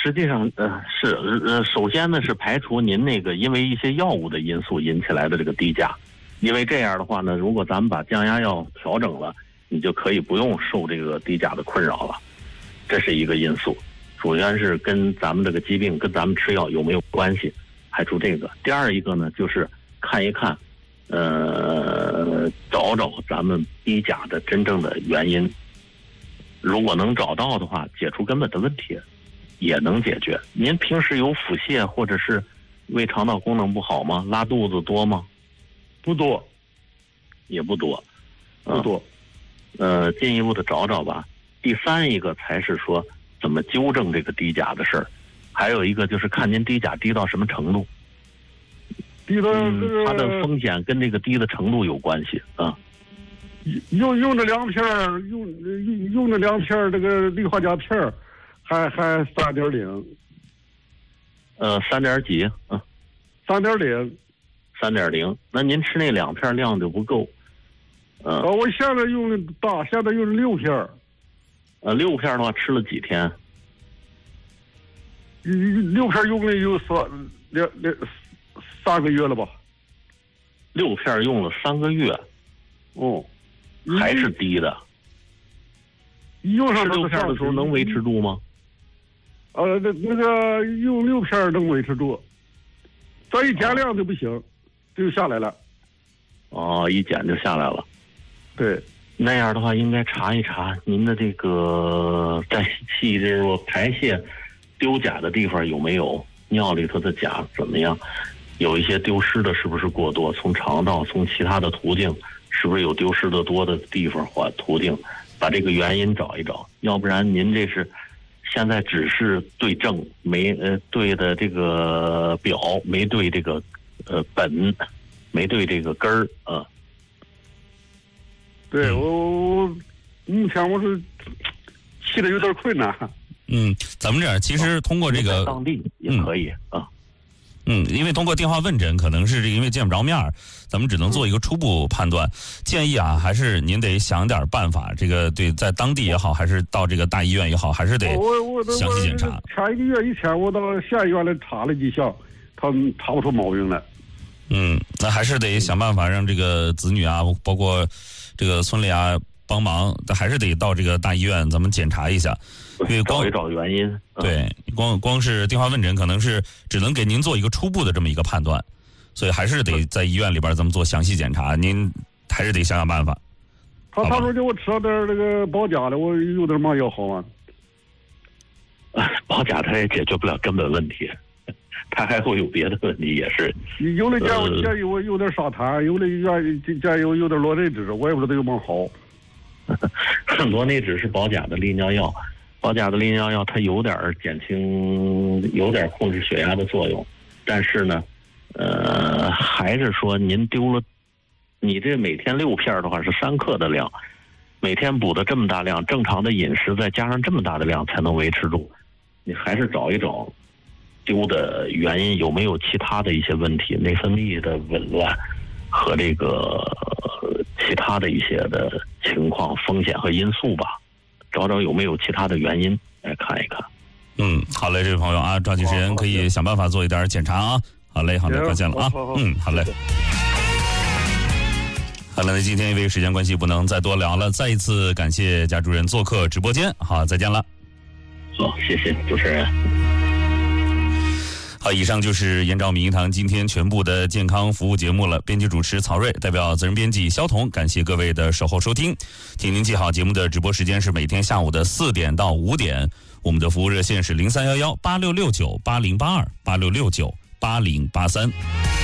实际上首先呢是排除您那个因为一些药物的因素引起来的这个低价，因为这样的话呢，如果咱们把降压药调整了，你就可以不用受这个低价的困扰了，这是一个因素。首先是跟咱们这个疾病跟咱们吃药有没有关系，排除这个。第二一个呢，就是看一看，找找咱们低钾的真正的原因。如果能找到的话，解除根本的问题，也能解决。您平时有腹泻或者是胃肠道功能不好吗？拉肚子多吗？ 不多， 也不多， 不多。 进一步的找找吧。第三一个才是说怎么纠正这个低钾的事儿，还有一个就是看您低钾低到什么程度。 低到它的风险跟这个低的程度有关系啊。 用这2片用这2片这个氯化钾片还3.0。 3点几 ？3.0。 3.0，那您吃那2片量就不够。 我现在用的大，现在用的6片。 6片的话吃了几天 ？6片用了有3个月了吧 ？6片用了3个月。 哦， 还是低的。 用上 6片的时候能维持住吗？ 那个用6片能维持住，再一减量就不行，就下来了。 一减就下来了。 对， 那样的话应该查一查您的这个在细这个排泄丢钾的地方有没有，尿里头的钾怎么样，有一些丢失的是不是过多，从肠道从其他的途径是不是有丢失的多的地方或途径，把这个原因找一找。要不然您这是现在只是对症没对的这个表，没对这个本，没对这个根儿啊。 对，我目前我是气的有点困难。 咱们这样其实通过这个当地也可以啊。 因为通过电话问诊，可能是因为见不着面儿，咱们只能做一个初步判断。建议啊，还是您得想点办法。这个对，在当地也好，还是到这个大医院也好，还是得详细检查。 前1个月以前，我到县医院来查了几项，他们查不出毛病来。 那还是得想办法让这个子女啊，包括这个村里啊帮忙，但还是得到这个大医院咱们检查一下。因为找一找原因。 对，光是电话问诊，可能是只能给您做一个初步的这么一个判断，所以还是得在医院里边咱们做详细检查，您还是得想想办法。 他说叫我吃了点这个保钾的，我有点嘛药好吗？ 保钾它也解决不了根本问题，它还会有别的问题，也是。 有的建议我有点沙滩，有的建议我有点螺内酯，我也不知道有嘛好。 螺内酯是保钾的利尿药。保钾的利尿药它有点减轻，有点控制血压的作用，但是呢，还是说您丢了，你这每天6片的话是3克的量，每天补的这么大量，正常的饮食再加上这么大的量才能维持住，你还是找一找丢的原因有没有其他的一些问题，内分泌的紊乱和这个其他的一些的情况、风险和因素吧。找找有没有其他的原因来看一看。 好嘞，这位朋友啊，抓紧时间可以想办法做一点检查啊。好嘞，再见了啊。好嘞。好了，那今天因为时间关系不能再多聊了，再一次感谢贾主任做客直播间。好，再见了。 好，谢谢主持人。 好，以上就是燕赵闵一堂今天全部的健康服务节目了。编辑主持曹睿，代表责任编辑肖彤，感谢各位的守候收听。请您记好，节目的直播时间是每天下午的4点到5点，我们的服务热线是031186698082，86698083。